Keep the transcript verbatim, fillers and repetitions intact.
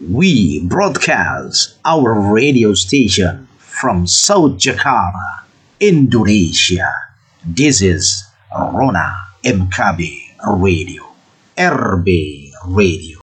We broadcast our radio station from South Jakarta, Indonesia. This is Rona M K B Radio, R B Radio.